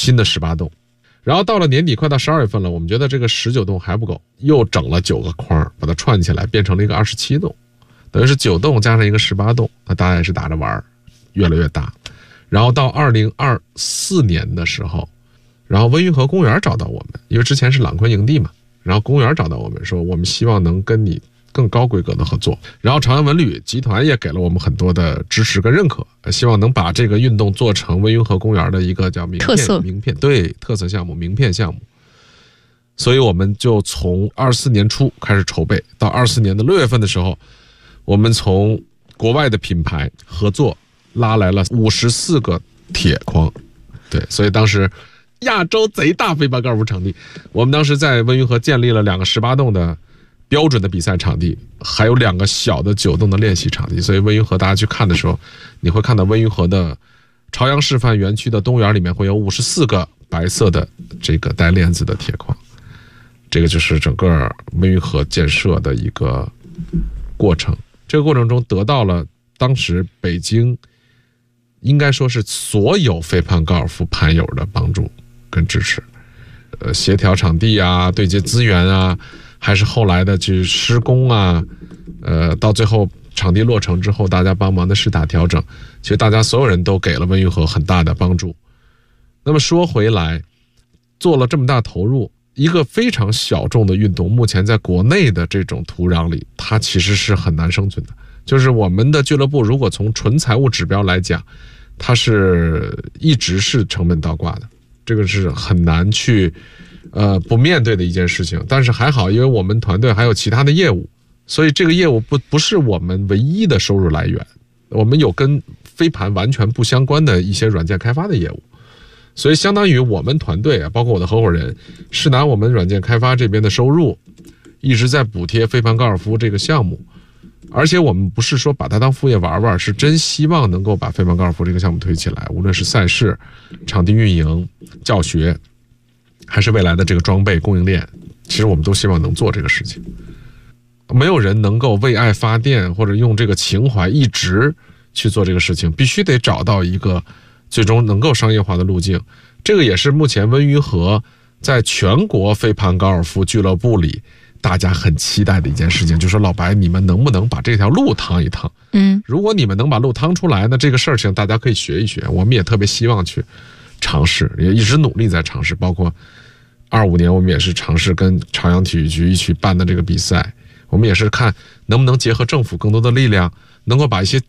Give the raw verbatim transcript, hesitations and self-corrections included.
新的十八洞。然后到了年底快到十二月份了，我们觉得这个十九洞还不够，又整了九个框把它串起来变成了一个二十七洞，等于是九洞加上一个十八洞，那大家也是打着玩，越来越大。然后到二零二四年的时候，然后温榆河公园找到我们，因为之前是朗坤营地嘛，然后公园找到我们说我们希望能跟你更高规格的合作，然后朝阳文旅集团也给了我们很多的支持跟认可，希望能把这个运动做成温榆河公园的一个叫名片特色名片对特色项目名片项目。所以我们就从二四年初开始筹备，到二四年的六月份的时候，我们从国外的品牌合作拉来了五十四个铁框，对，所以当时亚洲贼大飞盘高尔夫场地，我们当时在温榆河建立了两个十八洞的标准的比赛场地，还有两个小的九洞的练习场地。所以温榆河大家去看的时候，你会看到温榆河的朝阳示范园区的东园里面会有五十四个白色的这个带链子的铁框，这个就是整个温榆河建设的一个过程。这个过程中得到了当时北京应该说是所有飞盘高尔夫盘友的帮助跟支持，呃，协调场地啊，对接资源啊，还是后来的去施工啊，呃，到最后场地落成之后，大家帮忙的试打调整，其实大家所有人都给了温榆河很大的帮助。那么说回来，做了这么大投入，一个非常小众的运动，目前在国内的这种土壤里，它其实是很难生存的。就是我们的俱乐部如果从纯财务指标来讲，它是一直是成本倒挂的，这个是很难去呃不面对的一件事情。但是还好，因为我们团队还有其他的业务，所以这个业务不不是我们唯一的收入来源，我们有跟飞盘完全不相关的一些软件开发的业务，所以相当于我们团队啊，包括我的合伙人，是拿我们软件开发这边的收入一直在补贴飞盘高尔夫这个项目。而且我们不是说把它当副业玩玩，是真希望能够把飞盘高尔夫这个项目推起来，无论是赛事、场地运营、教学，还是未来的这个装备供应链，其实我们都希望能做这个事情。没有人能够为爱发电，或者用这个情怀一直去做这个事情，必须得找到一个最终能够商业化的路径。这个也是目前温榆河在全国飞盘高尔夫俱乐部里大家很期待的一件事情，就是说老白，你们能不能把这条路趟一趟？ 嗯， 如果你们能把路趟出来，那这个事情大家可以学一学。我们也特别希望去尝试，也一直努力在尝试。包括二五年，我们也是尝试跟朝阳体育局一起办的这个比赛，我们也是看能不能结合政府更多的力量，能够把一些